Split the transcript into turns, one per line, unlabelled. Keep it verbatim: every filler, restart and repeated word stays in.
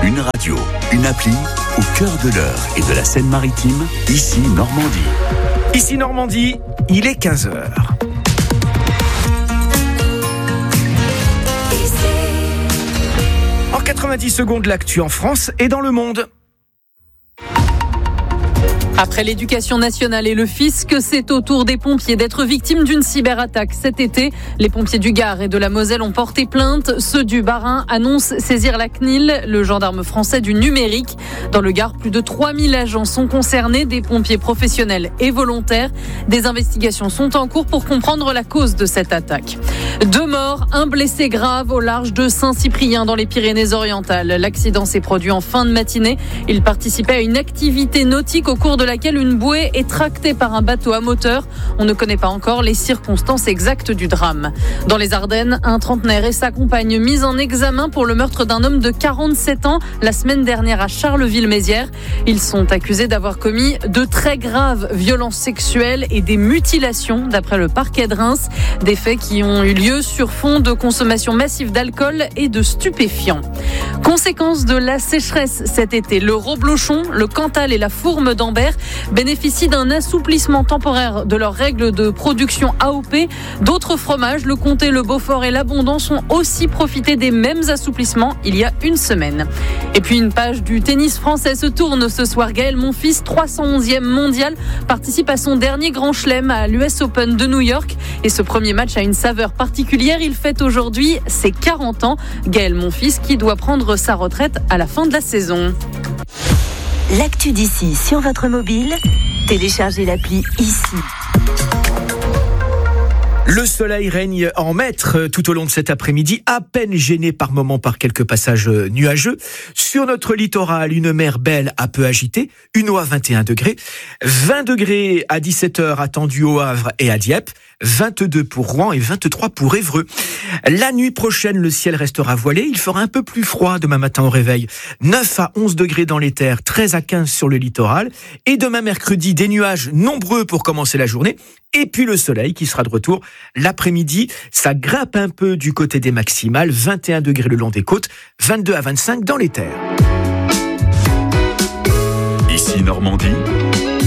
Une radio, une appli, au cœur de l'Eure et de la Seine-Maritime, ici Normandie.
Ici Normandie, il est quinze heures. En quatre-vingt-dix secondes, l'actu en France et dans le monde.
Après l'éducation nationale et le fisc, c'est au tour des pompiers d'être victimes d'une cyberattaque. Cet été, les pompiers du Gard et de la Moselle ont porté plainte. Ceux du Bas-Rhin annoncent saisir la C N I L, le gendarme français du numérique. Dans le Gard, plus de trois mille agents sont concernés, des pompiers professionnels et volontaires. Des investigations sont en cours pour comprendre la cause de cette attaque. Deux morts, un blessé grave au large de Saint-Cyprien dans les Pyrénées-Orientales. L'accident s'est produit en fin de matinée. Il participait à une activité nautique au cours de laquelle une bouée est tractée par un bateau à moteur. On ne connaît pas encore les circonstances exactes du drame. Dans les Ardennes, un trentenaire et sa compagne mis en examen pour le meurtre d'un homme de quarante-sept ans la semaine dernière à Charleville-Mézières. Ils sont accusés d'avoir commis de très graves violences sexuelles et des mutilations d'après le parquet de Reims. Des faits qui ont eu lieu sur fond de consommation massive d'alcool et de stupéfiants. Conséquence de la sécheresse cet été, le reblochon, le Cantal et la fourme d'Ambert bénéficient d'un assouplissement temporaire de leurs règles de production A O P. D'autres fromages, le Comté, le Beaufort et l'Abondance ont aussi profité des mêmes assouplissements il y a une semaine. Et puis une page du tennis français se tourne ce soir. Gaël Monfils, trois cent onzième mondial, participe à son dernier grand chelem à l'U S Open de New York. Et ce premier match a une saveur particulière. Il fête aujourd'hui ses quarante ans. Gaël Monfils qui doit prendre sa retraite à la fin de la saison.
L'actu d'ici sur votre mobile, téléchargez l'appli ici.
Le soleil règne en maître tout au long de cet après-midi, à peine gêné par moments par quelques passages nuageux. Sur notre littoral, une mer belle à peu agitée, une eau à vingt et un degrés, vingt degrés à dix-sept heures attendus au Havre et à Dieppe, vingt-deux pour Rouen et vingt-trois pour Évreux. La nuit prochaine, le ciel restera voilé, il fera un peu plus froid demain matin au réveil, neuf à onze degrés dans les terres, treize à quinze sur le littoral, et demain mercredi, des nuages nombreux pour commencer la journée, et puis le soleil qui sera de retour l'après-midi. Ça grimpe un peu du côté des maximales, vingt et un degrés le long des côtes, vingt-deux à vingt-cinq dans les terres.
Ici Normandie.